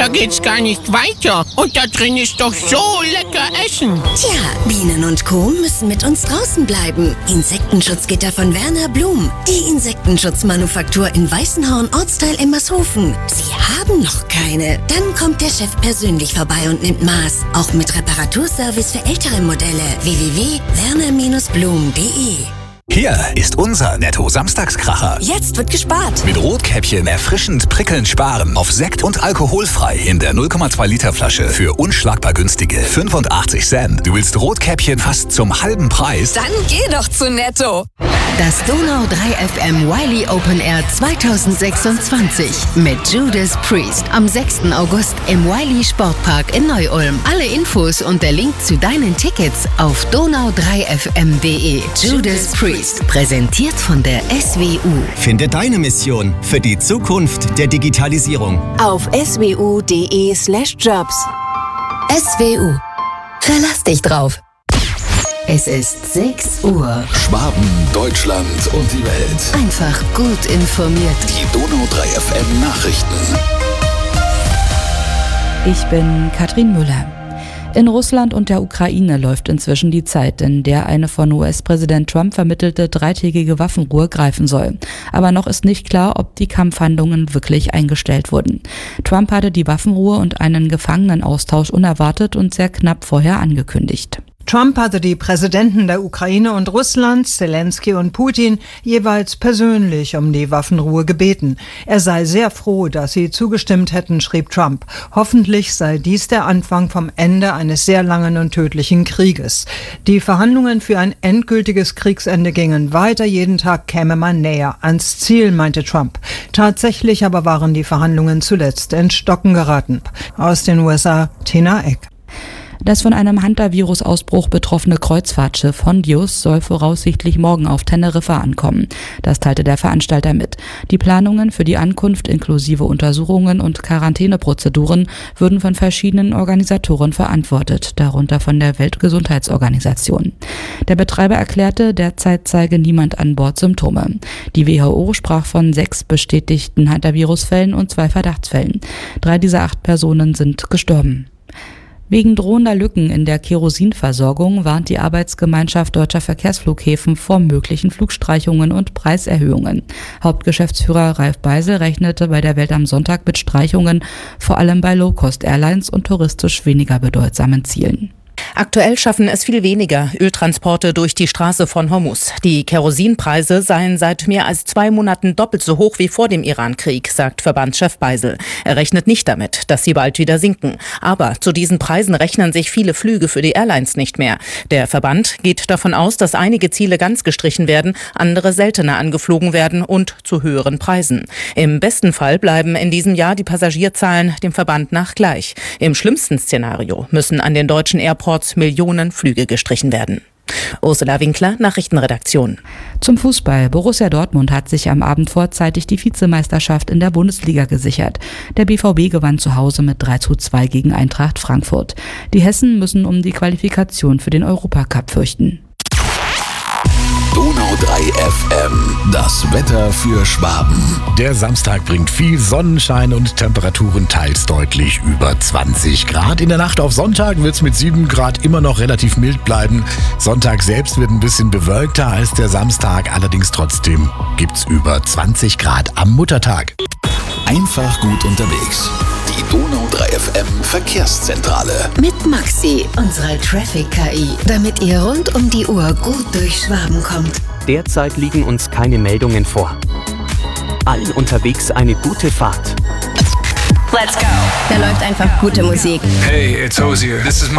Da geht's gar nicht weiter. Und da drin ist doch so lecker Essen. Tja, Bienen und Co. müssen mit uns draußen bleiben. Insektenschutzgitter von Werner Blum. Die Insektenschutzmanufaktur in Weißenhorn, Ortsteil Emmershofen. Sie haben noch keine? Dann kommt der Chef persönlich vorbei und nimmt Maß. Auch mit Reparaturservice für ältere Modelle. www.werner-blum.de. Hier ist unser Netto-Samstagskracher. Jetzt wird gespart. Mit Rotkäppchen erfrischend prickelnd sparen. Auf Sekt und alkoholfrei in der 0,2 Liter Flasche für unschlagbar günstige 85 Cent. Du willst Rotkäppchen fast zum halben Preis? Dann geh doch zu Netto. Das Donau 3 FM Wiley Open Air 2026 mit Judas Priest am 6. August im Wiley Sportpark in Neu-Ulm. Alle Infos und der Link zu deinen Tickets auf donau3fm.de. Judas Priest, präsentiert von der SWU. Finde deine Mission für die Zukunft der Digitalisierung Auf swu.de/jobs. SWU. Verlass dich drauf. Es ist 6 Uhr. Schwaben, Deutschland und die Welt. Einfach gut informiert. Die Donau 3 FM Nachrichten. Ich bin Katrin Müller. In Russland und der Ukraine läuft inzwischen die Zeit, in der eine von US-Präsident Trump vermittelte 3-tägige Waffenruhe greifen soll. Aber noch ist nicht klar, ob die Kampfhandlungen wirklich eingestellt wurden. Trump hatte die Waffenruhe und einen Gefangenenaustausch unerwartet und sehr knapp vorher angekündigt. Trump hatte die Präsidenten der Ukraine und Russlands, Zelensky und Putin, jeweils persönlich um die Waffenruhe gebeten. Er sei sehr froh, dass sie zugestimmt hätten, schrieb Trump. Hoffentlich sei dies der Anfang vom Ende eines sehr langen und tödlichen Krieges. Die Verhandlungen für ein endgültiges Kriegsende gingen weiter. Jeden Tag käme man näher ans Ziel, meinte Trump. Tatsächlich aber waren die Verhandlungen zuletzt ins Stocken geraten. Aus den USA, Tina Eck. Das von einem Hunter-Virus-Ausbruch betroffene Kreuzfahrtschiff Hondius soll voraussichtlich morgen auf Teneriffa ankommen. Das teilte der Veranstalter mit. Die Planungen für die Ankunft inklusive Untersuchungen und Quarantäneprozeduren würden von verschiedenen Organisatoren verantwortet, darunter von der Weltgesundheitsorganisation. Der Betreiber erklärte, derzeit zeige niemand an Bord Symptome. Die WHO sprach von 6 bestätigten Hunter-Virus-Fällen und 2 Verdachtsfällen. 3 dieser 8 Personen sind gestorben. Wegen drohender Lücken in der Kerosinversorgung warnt die Arbeitsgemeinschaft Deutscher Verkehrsflughäfen vor möglichen Flugstreichungen und Preiserhöhungen. Hauptgeschäftsführer Ralf Beisel rechnete bei der Welt am Sonntag mit Streichungen, vor allem bei Low-Cost-Airlines und touristisch weniger bedeutsamen Zielen. Aktuell schaffen es viel weniger Öltransporte durch die Straße von Hormuz. Die Kerosinpreise seien seit mehr als 2 Monaten doppelt so hoch wie vor dem Irankrieg, sagt Verbandschef Beisel. Er rechnet nicht damit, dass sie bald wieder sinken. Aber zu diesen Preisen rechnen sich viele Flüge für die Airlines nicht mehr. Der Verband geht davon aus, dass einige Ziele ganz gestrichen werden, andere seltener angeflogen werden und zu höheren Preisen. Im besten Fall bleiben in diesem Jahr die Passagierzahlen dem Verband nach gleich. Im schlimmsten Szenario müssen an den deutschen Airports Millionen Flüge gestrichen werden. Ursula Winkler, Nachrichtenredaktion. Zum Fußball. Borussia Dortmund hat sich am Abend vorzeitig die Vizemeisterschaft in der Bundesliga gesichert. Der BVB gewann zu Hause mit 3:2 gegen Eintracht Frankfurt. Die Hessen müssen um die Qualifikation für den Europacup fürchten. Donau 3 FM, das Wetter für Schwaben. Der Samstag bringt viel Sonnenschein und Temperaturen teils deutlich über 20 Grad. In der Nacht auf Sonntag wird es mit 7 Grad immer noch relativ mild bleiben. Sonntag selbst wird ein bisschen bewölkter als der Samstag, allerdings trotzdem gibt's über 20 Grad am Muttertag. Einfach gut unterwegs. Die Donau 3 FM Verkehrszentrale. Mit Maxi, unserer Traffic-KI, damit ihr rund um die Uhr gut durch Schwaben kommt. Derzeit liegen uns keine Meldungen vor. Allen unterwegs eine gute Fahrt. Let's go. Da läuft einfach gute Musik. Hey, it's Hozier. This is